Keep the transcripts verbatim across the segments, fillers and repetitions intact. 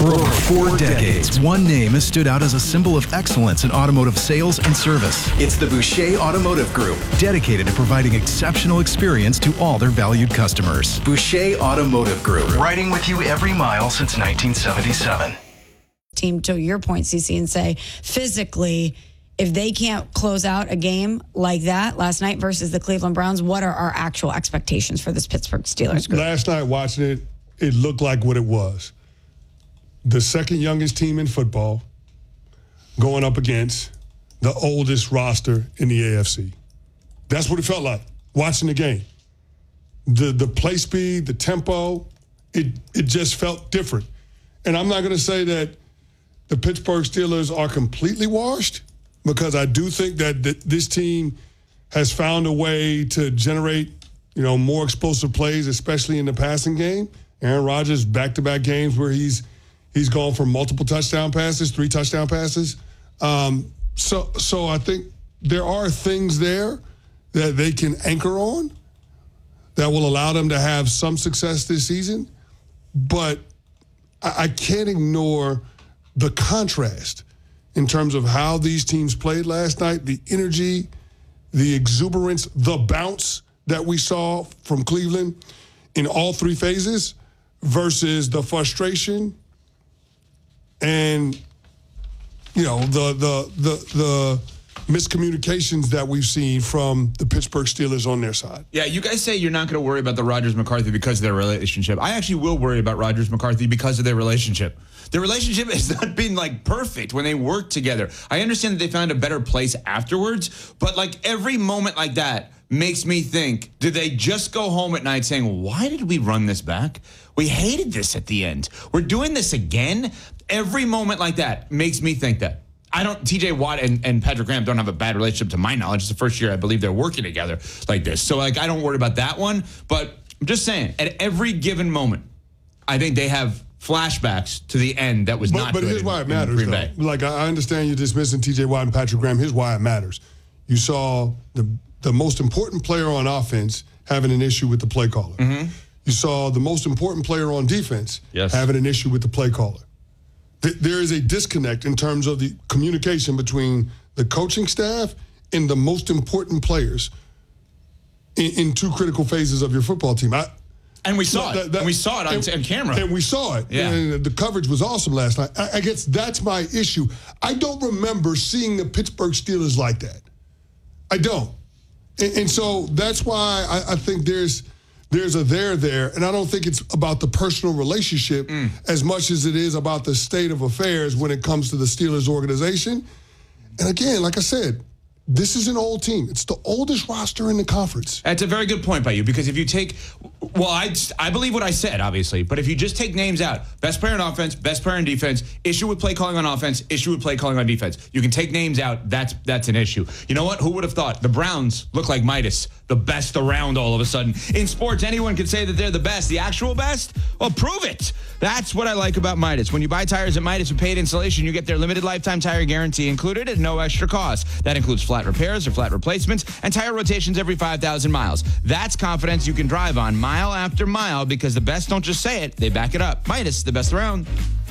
For over four decades, one name has stood out as a symbol of excellence in automotive sales and service. It's the Boucher Automotive Group, dedicated to providing exceptional experience to all their valued customers. Boucher Automotive Group, riding with you every mile since nineteen seventy-seven. Team, to your point, Cece, and say physically, if they can't close out a game like that last night versus the Cleveland Browns, what are our actual expectations for this Pittsburgh Steelers group? Last night watching it, it looked like what it was. The second youngest team in football going up against the oldest roster in the A F C. That's what it felt like watching the game. The the play speed, the tempo, it it just felt different. And I'm not going to say that the Pittsburgh Steelers are completely washed, because I do think that th- this team has found a way to generate, you know, more explosive plays, especially in the passing game. Aaron Rodgers, back-to-back games where he's he's gone for multiple touchdown passes, three touchdown passes. Um, so, so I think there are things there that they can anchor on that will allow them to have some success this season. But I, I can't ignore the contrast in terms of how these teams played last night, the energy, the exuberance, the bounce that we saw from Cleveland in all three phases versus the frustration and, you know, the the the the miscommunications that we've seen from the Pittsburgh Steelers on their side. Yeah, you guys say you're not going to worry about the Rodgers-McCarthy because of their relationship. I actually will worry about Rodgers-McCarthy because of their relationship. Their relationship has not been, like, perfect when they work together. I understand that they found a better place afterwards, but, like, every moment like that makes me think, did they just go home at night saying, why did we run this back? We hated this at the end. We're doing this again? Every moment like that makes me think that. I don't, T J Watt and, and Patrick Graham don't have a bad relationship to my knowledge. It's the first year I believe they're working together like this. So, like, I don't worry about that one. But I'm just saying, at every given moment, I think they have flashbacks to the end that was but, not but good. But here's in, why it matters, Green though. Bay. Like, I understand you're dismissing T J Watt and Patrick Graham. Here's why it matters. You saw the the most important player on offense having an issue with the play caller. Mm-hmm. You saw the most important player on defense yes. having an issue with the play caller. Th- there is a disconnect in terms of the communication between the coaching staff and the most important players in, in two critical phases of your football team. I, And we saw that, it. that, and we saw it on, and, on camera. And we saw it. Yeah. And the coverage was awesome last night. I, I guess that's my issue. I don't remember seeing the Pittsburgh Steelers like that. I don't. And, and so that's why I, I think there's there's a there there. And I don't think it's about the personal relationship mm. as much as it is about the state of affairs when it comes to the Steelers organization. And again, like I said, this is an old team. It's the oldest roster in the conference. That's a very good point by you, because if you take, well, I I believe what I said, obviously, but if you just take names out, best player on offense, best player on defense, issue with play calling on offense, issue with play calling on defense. You can take names out, that's that's an issue. You know what? Who would have thought? The Browns look like Midas, the best around all of a sudden. In sports, anyone can say that they're the best. The actual best? Well, prove it. That's what I like about Midas. When you buy tires at Midas with paid installation, you get their limited lifetime tire guarantee included at no extra cost. That includes flat repairs or flat replacements and tire rotations every five thousand miles. That's confidence you can drive on mile after mile, because the best don't just say it, they back it up. Midas, the best around.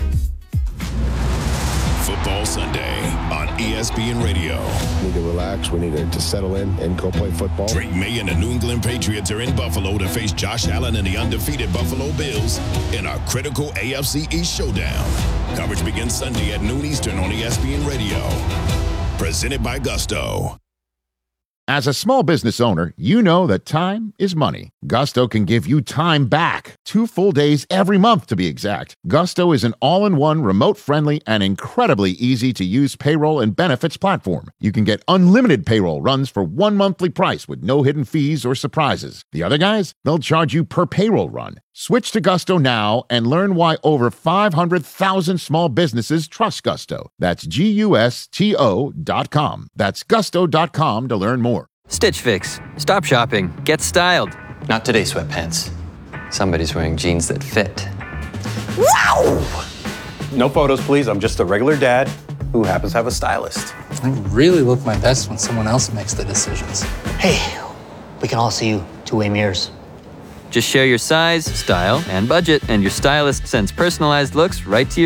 Football Sunday on E S P N Radio. We need to relax. We need to, to settle in and go play football. Drake May and the New England Patriots are in Buffalo to face Josh Allen and the undefeated Buffalo Bills in a critical A F C East showdown. Coverage begins Sunday at noon Eastern on E S P N Radio. Presented by Gusto. As a small business owner, you know that time is money. Gusto can give you time back. Two full days every month, to be exact. Gusto is an all-in-one, remote-friendly, and incredibly easy-to-use payroll and benefits platform. You can get unlimited payroll runs for one monthly price with no hidden fees or surprises. The other guys, they'll charge you per payroll run. Switch to Gusto now and learn why over five hundred thousand small businesses trust Gusto. That's G U S T O dot com. That's gusto dot com to learn more. Stitch Fix. Stop shopping. Get styled. Not today, sweatpants. Somebody's wearing jeans that fit. Wow! No photos, please. I'm just a regular dad who happens to have a stylist. I really look my best when someone else makes the decisions. Hey, we can all see you two-way mirrors. Just share your size, style, and budget, and your stylist sends personalized looks right to your